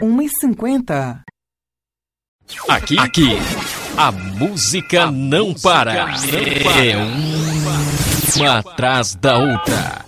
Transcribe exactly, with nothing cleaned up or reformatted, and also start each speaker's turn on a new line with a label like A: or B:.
A: uma e cinquenta.
B: Aqui, aqui, a música, a não, música para. não para. É uma atrás da outra.